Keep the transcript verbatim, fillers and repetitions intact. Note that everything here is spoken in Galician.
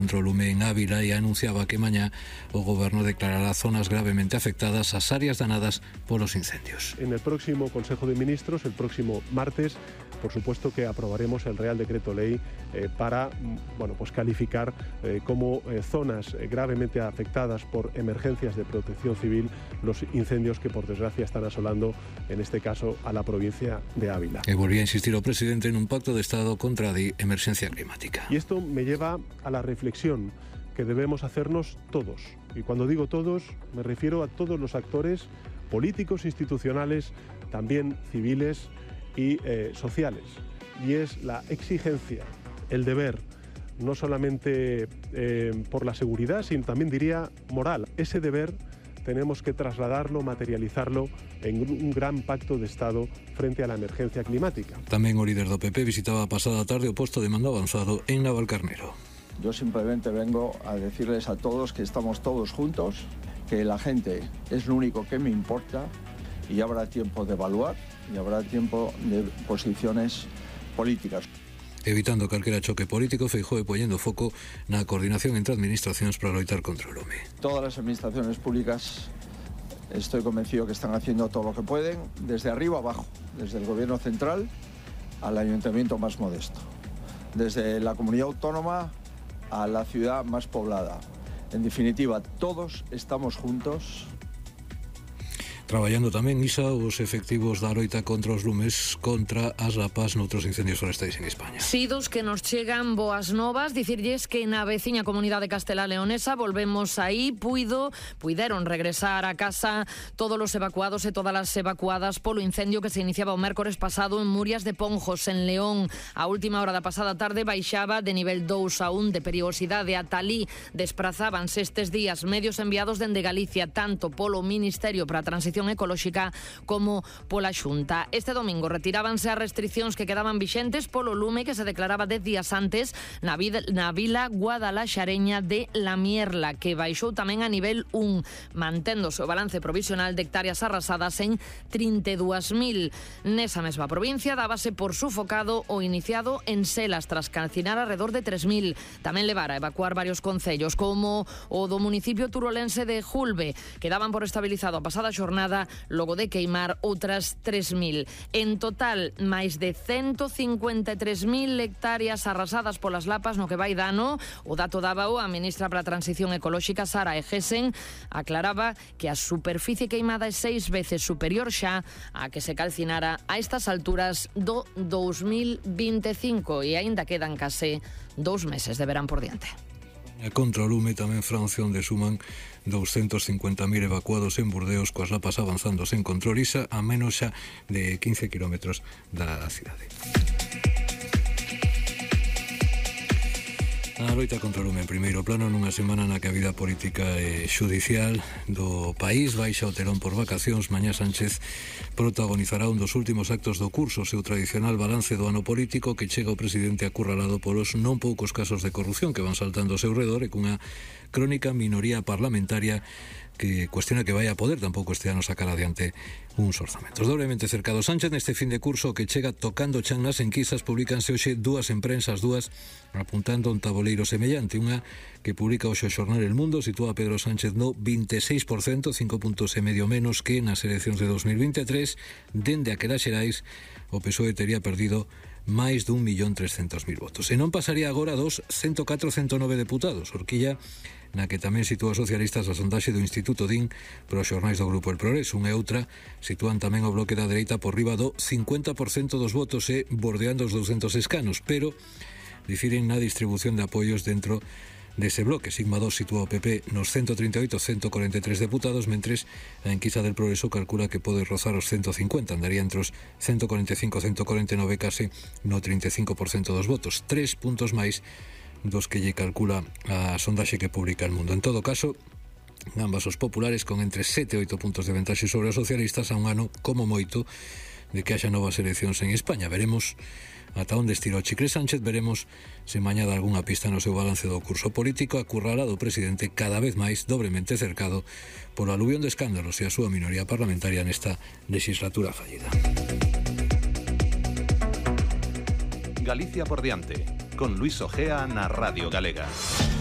Contra o lume en Ávila e anunciaba que mañá o goberno declarará zonas gravemente afectadas ás áreas danadas polos incendios. En el próximo Consejo de Ministros, el próximo martes, por supuesto que aprobaremos el Real Decreto Ley eh, para bueno, pues calificar eh, como eh, zonas eh, gravemente afectadas por emergencias de protección civil los incendios que por desgracia están asolando, en este caso, a la provincia de Ávila. E volvía a insistir o presidente en un pacto de Estado contra a emergencia climática. Y esto me lleva a la reflexión que debemos hacernos todos. Y cuando digo todos, me refiero a todos los actores políticos, institucionales, también civiles y eh, sociales. Y es la exigencia, el deber, no solamente eh, por la seguridad, sino también diría moral. Ese deber tenemos que trasladarlo, materializarlo en un gran pacto de Estado frente a la emergencia climática. Tamén o líder do P P visitaba a pasada tarde o posto de mando avanzado en Navalcarnero. Yo simplemente vengo a decirles a todos que estamos todos juntos, que la gente es lo único que me importa y habrá tiempo de evaluar y habrá tiempo de posiciones políticas. Evitando calquera choque político, Feijóo e poñendo foco na coordinación entre administracións para loitar contra o lume. Todas las administraciones públicas estoy convencido que están haciendo todo lo que pueden, desde arriba abajo, desde el gobierno central al ayuntamiento más modesto, desde la comunidad autónoma a la ciudad más poblada. En definitiva, todos estamos juntos. Traballando tamén, Isa, os efectivos da loita contra os lumes contra as rapas noutros incendios forestais en España. Sidos que nos chegan boas novas, dicirlles que na veciña comunidade castelá leonesa volvemos aí, puido, puideron regresar a casa todos os evacuados e todas as evacuadas polo incendio que se iniciaba o mércores pasado en Murias de Ponjos, en León. A última hora da pasada tarde baixaba de nivel dous a un de perigosidade. A Talí desprazábanse estes días medios enviados dende Galicia, tanto polo Ministerio para a Transición Ecolóxica como pola Xunta. Este domingo retirábanse as restriccións que quedaban vixentes polo lume que se declaraba dez días antes na, vida, na vila guadalaxareña de La Mierla, que baixou tamén a nivel un, manténdose o balance provisional de hectáreas arrasadas en trinta e dúas mil. Nesa mesma provincia dábase por sufocado o iniciado en Selas tras calcinar alrededor de tres mil. Tamén levara a evacuar varios concellos como o do municipio turolense de Julbe, que daban por estabilizado a pasada xornada logo de queimar outras tres mil. En total, máis de ciento cincuenta e tres mil hectáreas arrasadas polas lapas no que vai dano. O dato dábao a ministra para a Transición Ecolóxica, Sara Egesen, aclaraba que a superficie queimada é seis veces superior xa a que se calcinara a estas alturas do dous mil vinte e cinco e aínda quedan case dous meses de verán por diante. Contra o lume tamén Francia, onde suman doscientos cincuenta mil evacuados en Burdeos, coas lapas avanzando sen control, Isa, a menos xa de quince kilómetros da cidade. A loita contra o lume en primeiro plano nunha semana na que a vida política e xudicial do país baixa o telón por vacacións. Mañá Sánchez protagonizará un dos últimos actos do curso, o seu tradicional balance do ano político, que chega o presidente acurralado polos non poucos casos de corrupción que van saltando ao seu redor e cunha crónica minoría parlamentaria que cuestiona que vai a poder tampouco este ano sacar adiante uns orzamentos. Doblemente cercado Sánchez neste fin de curso que chega tocando chan nas enquisas. Publicanse hoxe dúas en prensa, as dúas apuntando a un taboleiro semellante. Unha que publica hoxe o xornal El Mundo sitúa a Pedro Sánchez no vinte e seis por cento, cinco puntos e medio menos que nas eleccións de dos mil vinte e tres. Dende aquelas xerais o P S O E tería perdido máis dun millón trescentos mil votos. E non pasaría agora dos ciento catro a ciento nove deputados. Horquilla na que tamén sitúa os socialistas a sondaxe do Instituto D I N para os xornais do Grupo El Progreso. Unha e outra sitúan tamén o bloque da dereita por riba do cincuenta por cento dos votos e bordeando os douscentos escanos, pero difiren na distribución de apoios dentro dese bloque. Sigma dos sitúa o P P nos ciento trinta e oito a ciento corenta e tres deputados, mentres a enquisa del Progreso calcula que pode rozar os ciento cincuenta, andaría entre os ciento corenta e cinco a ciento corenta e nove, case no trinta e cinco por cento dos votos, tres puntos máis dos que lle calcula a sondaxe que publica El Mundo. En todo caso, ambas os populares con entre sete e oito puntos de ventaxe sobre os socialistas a un ano como moito de que haxa novas eleccións en España. Veremos ata onde estira o chicle Sánchez, veremos se mañá dá algunha pista no seu balance do curso político, acurralado o presidente cada vez máis dobremente cercado polo aluvión de escándalos e a súa minoría parlamentaria nesta legislatura fallida. Galicia por diante, con Luis Ojea na Radio Galega.